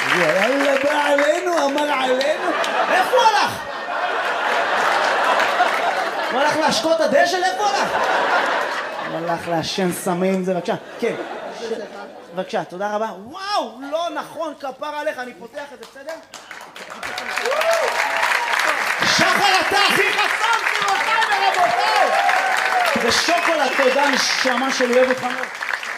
יאללה בא עלינו, אמר עלינו. איפה הוא הלך? הוא הלך להשקות הדשא? איפה הוא הלך? הוא הלך לעשן סמים, זה בבקשה. כן. בבקשה, תודה רבה. וואו, לא נכון, כפר עליך, אני פותח את זה, בסדר? שחר, אתה הכי חסם, גבירותיי ורבותיי! זה שוקולד, תודה, נשמה שלי, אוהב אותך מאוד.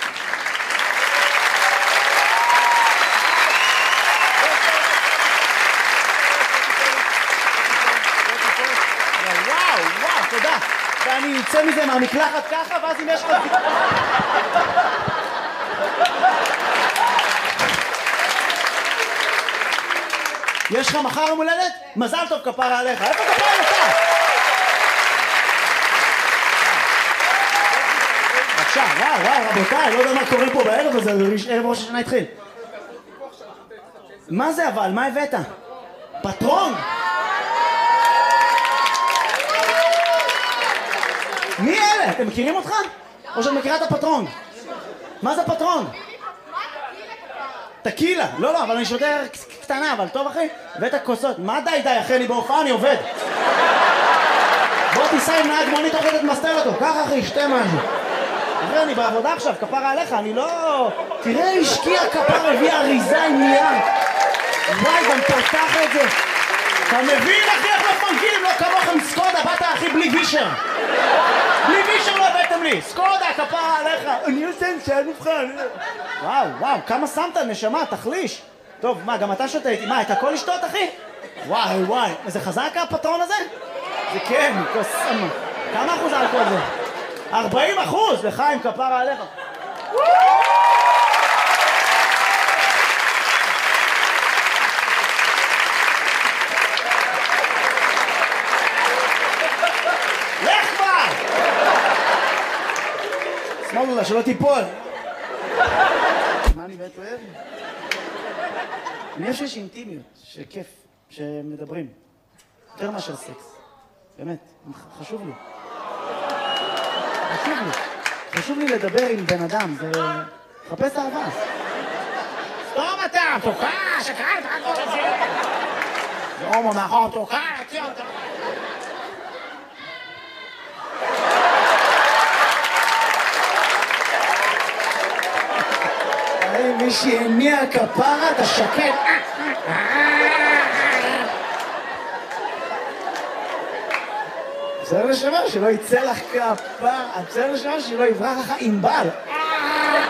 וואו, תודה. ואני אצא מזה מהמקלחת ככה, ואז אם יש לך... יש לך מחר יום הולדת? מזל טוב כפרה עליך. איפה כפרה עליך? בבקשה, וואו, רבותיי, לא יודע מה קורה פה בערב הזה, ערב ראש השנה התחיל. מה זה אבל? מה הבאת? פטרון? מי אלה? אתם מכירים אותך? או שאת מכירה את הפטרון? מה זה פטרון? טקילה. לא, אבל אני שותה קטנה, אבל טוב אחי? הבאת כוסות. מה די, אחי, אני בהופעה, אני עובד. בוא תיסע עם נהג מונית, תוכל לתמסטר אותו. ככה אחי, שתה משהו. אחי, אני בעבודה עכשיו, כפרה עליך, אני לא... תראה, השקיע כפר, הביא אריזה עם נייר. וואי, גם פתח את זה. אתה מבין אחי איך מפנקים? לא כמוכם סקודה, באת אחי בלי וישר. בלי וישר לא הבאתם לי. סקודה, כפרה עליך. אני עושה עם שעד מבחן. וואו, כמה שמת נשמה, תחליש. טוב, מה, גם אתה שותה איתי? מה, את הכל לשתות אחי? וואי, זה חזק הפטרון הזה? זה כן, קוסמה. כמה אחוז אלכוהול זה? 40%, לחיים כפרה עליך. לך כבר! שמאלו לה, שלא תיפול. מה אני באמת אוהב? אני חושב שיש אינטימיות, שכיף, שמדברים. יותר מאשר סקס. באמת, חשוב לי. חשוב לי לדבר עם בן אדם, זה... חפש אהבה. סתום אתה, תוקע, שקראת, הכל הזה. זה הומו מאחור, תוקע, תציע אותה. מי שהניע כפרה, אתה שקט. בסדר לשמה שלא יצא לך כפרה, בסדר לשמה שלא יברח לך עם בל.